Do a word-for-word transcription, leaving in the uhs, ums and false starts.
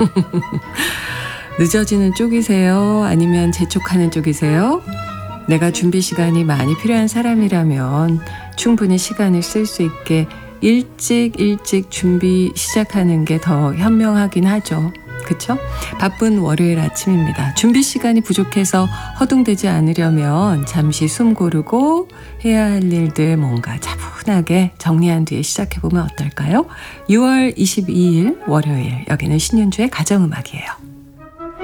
늦어지는 쪽이세요? 아니면 재촉하는 쪽이세요? 내가 준비 시간이 많이 필요한 사람이라면 충분히 시간을 쓸 수 있게 일찍 일찍 준비 시작하는 게 더 현명하긴 하죠. 그쵸? 바쁜 월요일 아침입니다. 준비 시간이 부족해서 허둥대지 않으려면 잠시 숨 고르고 해야 할 일들 뭔가 차분하게 정리한 뒤에 시작해보면 어떨까요? 유월 이십이일 월요일, 여기는 신윤주의 가정음악이에요.